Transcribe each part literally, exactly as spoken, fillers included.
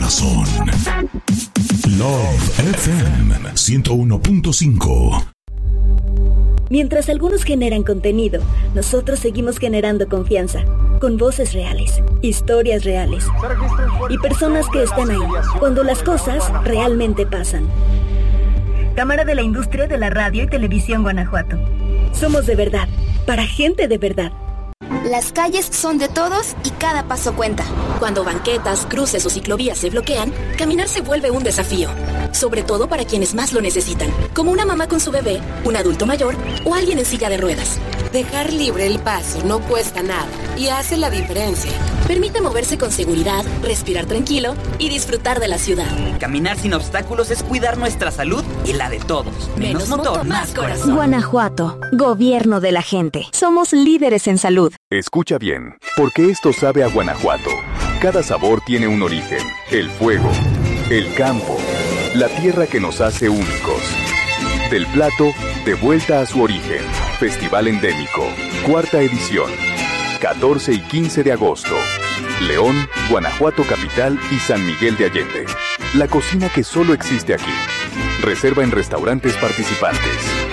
corazón. Love F M ciento uno punto cinco. Mientras algunos generan contenido, nosotros seguimos generando confianza, con voces reales, historias reales y personas que están ahí cuando las cosas realmente pasan. Cámara de la Industria de la Radio y Televisión Guanajuato. Somos de verdad, para gente de verdad. Las calles son de todos y cada paso cuenta. Cuando banquetas, cruces o ciclovías se bloquean, caminar se vuelve un desafío. Sobre todo para quienes más lo necesitan, como una mamá con su bebé, un adulto mayor o alguien en silla de ruedas. Dejar libre el paso no cuesta nada y hace la diferencia. Permite moverse con seguridad, respirar tranquilo y disfrutar de la ciudad. Caminar sin obstáculos es cuidar nuestra salud y la de todos. Menos, Menos motor, más corazón. Guanajuato, gobierno de la gente. Somos líderes en salud. Escucha bien, porque esto sabe a Guanajuato. Cada sabor tiene un origen. El fuego, el campo, la tierra que nos hace únicos. Del plato, de vuelta a su origen. Festival Endémico, cuarta edición. catorce y quince de agosto. León, Guanajuato Capital y San Miguel de Allende. La cocina que solo existe aquí. Reserva en restaurantes participantes.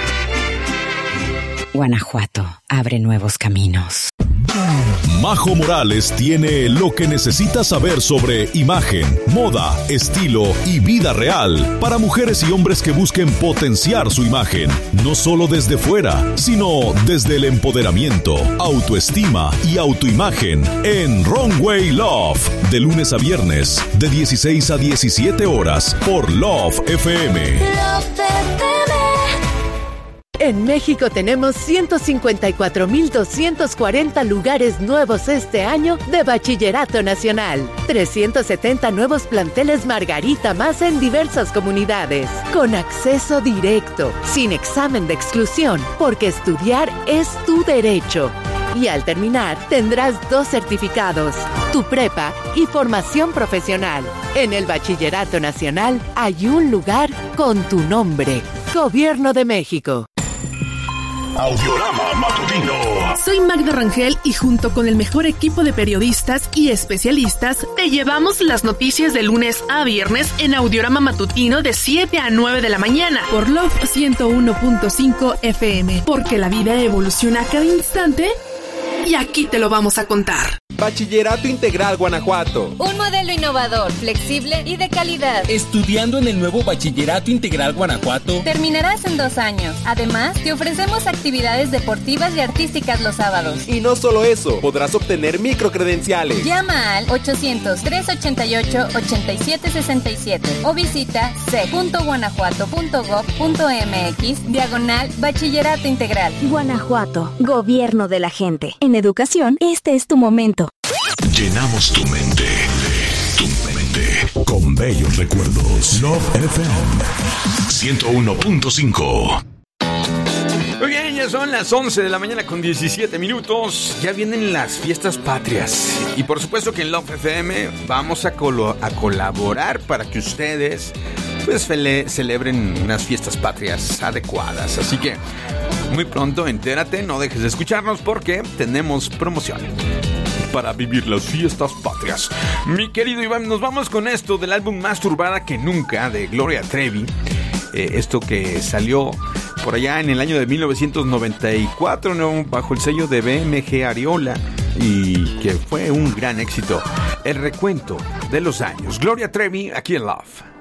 Guanajuato, abre nuevos caminos. Majo Morales tiene lo que necesitas saber sobre imagen, moda, estilo y vida real para mujeres y hombres que busquen potenciar su imagen, no solo desde fuera, sino desde el empoderamiento, autoestima y autoimagen en Runway Love, de lunes a viernes, de dieciséis a diecisiete horas por Love F M. Love F M. En México tenemos ciento cincuenta y cuatro mil doscientos cuarenta lugares nuevos este año de Bachillerato Nacional. trescientos setenta nuevos planteles Margarita más en diversas comunidades. Con acceso directo, sin examen de exclusión, porque estudiar es tu derecho. Y al terminar, tendrás dos certificados, tu prepa y formación profesional. En el Bachillerato Nacional hay un lugar con tu nombre. Gobierno de México. Audiorama Matutino. Soy Magda Rangel y junto con el mejor equipo de periodistas y especialistas te llevamos las noticias de lunes a viernes en Audiorama Matutino de siete a nueve de la mañana por Love ciento uno punto cinco F M, porque la vida evoluciona a cada instante y aquí te lo vamos a contar. Bachillerato Integral Guanajuato. Un modelo innovador, flexible y de calidad. Estudiando en el nuevo Bachillerato Integral Guanajuato. Terminarás en dos años. Además, te ofrecemos actividades deportivas y artísticas los sábados. Y no solo eso, podrás obtener microcredenciales. Llama al ochocientos, trescientos ochenta y ocho, ochenta y siete sesenta y siete o visita c punto guanajuato punto gob punto m x diagonal Bachillerato Integral. Guanajuato, gobierno de la gente. En educación, este es tu momento. Llenamos tu mente, tu mente, con bellos recuerdos. Love F M ciento uno punto cinco. Muy bien, ya son las once de la mañana con diecisiete minutos. Ya vienen las fiestas patrias. Y por supuesto que en Love F M vamos a, colo- a colaborar para que ustedes pues fele- celebren unas fiestas patrias adecuadas. Así que muy pronto entérate, no dejes de escucharnos porque tenemos promociones para vivir las fiestas patrias. Mi querido Iván, nos vamos con esto del álbum Más Turbada que Nunca de Gloria Trevi. Eh, esto que salió por allá en el año de mil novecientos noventa y cuatro, ¿no? Bajo el sello de B M G Ariola, y que fue un gran éxito. El recuento de los años. Gloria Trevi, aquí en Love.